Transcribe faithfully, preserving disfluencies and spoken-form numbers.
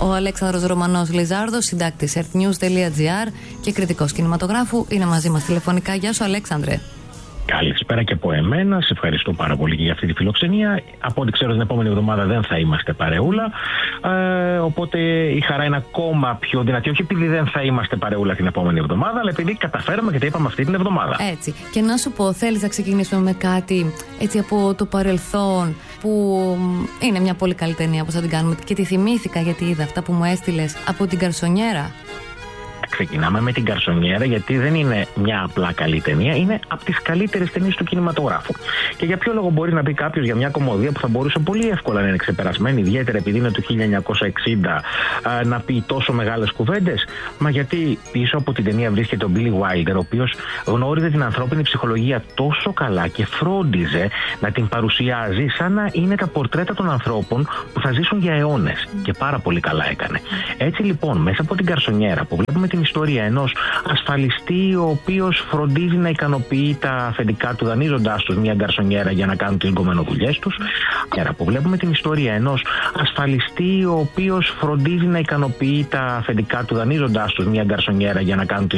Ο Αλέξανδρος Ρωμανός Λιζάρδος, συντάκτης ερτ νιους τελεία τζι άρ και κριτικός κινηματογράφου, είναι μαζί μας τηλεφωνικά. Γεια σου, Αλέξανδρε. Καλησπέρα και από εμένα. Σε ευχαριστώ πάρα πολύ και για αυτή τη φιλοξενία. Από ό,τι ξέρω, την επόμενη εβδομάδα δεν θα είμαστε παρεούλα. Ε, οπότε η χαρά είναι ακόμα πιο δυνατή. Όχι επειδή δεν θα είμαστε παρεούλα την επόμενη εβδομάδα, αλλά επειδή καταφέραμε και τα είπαμε αυτή την εβδομάδα. Έτσι. Και να σου πω, θέλεις να ξεκινήσουμε με κάτι έτσι από το παρελθόν, που είναι μια πολύ καλή ταινία, πώς θα την κάνουμε? Και τη θυμήθηκα γιατί είδα αυτά που μου έστειλες από την Γκαρσονιέρα. Ξεκινάμε με την Γκαρσονιέρα, γιατί δεν είναι μια απλά καλή ταινία, είναι από τις καλύτερες ταινίες του κινηματογράφου. Και για ποιο λόγο μπορεί να πει κάποιος για μια κομμωδία που θα μπορούσε πολύ εύκολα να είναι ξεπερασμένη, ιδιαίτερα επειδή είναι του χίλια εννιακόσια εξήντα, να πει τόσο μεγάλες κουβέντες? Μα γιατί πίσω από την ταινία βρίσκεται ο Billy Wilder, ο οποίος γνώριζε την ανθρώπινη ψυχολογία τόσο καλά και φρόντιζε να την παρουσιάζει σαν να είναι τα πορτρέτα των ανθρώπων που θα ζήσουν για αιώνες. Και πάρα πολύ καλά έκανε. Έτσι λοιπόν, μέσα από την Γκαρσονιέρα που βλέπουμε την ιστορία ενός ασφαλιστή, ο οποίος φροντίζει να ικανοποιεί τα αφεντικά του, δανείζοντάς τους μια γκαρσονιέρα για να κάνουν τις γκομενοδουλειές τους. Που βλέπουμε την ιστορία ενός ασφαλιστή, ο οποίος φροντίζει να ικανοποιεί τα αφεντικά του, δανείζοντάς τους μια γκαρσονιέρα για να κάνουν τις